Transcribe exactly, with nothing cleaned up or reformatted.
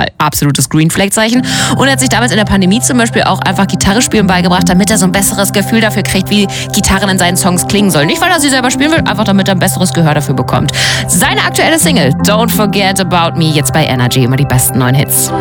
mal absolutes Green-Flag-Zeichen. Und er hat sich damals in der Pandemie zum Beispiel auch einfach Gitarre spielen beigebracht, damit er so ein besseres Gefühl dafür kriegt, wie Gitarren in seinen Songs klingen sollen. Nicht, weil er sie selber spielen will, einfach damit er ein besseres Gehör dafür bekommt. Seine aktuelle Single, Don't Forget About Me, jetzt bei Energy, immer die besten neuen Hits.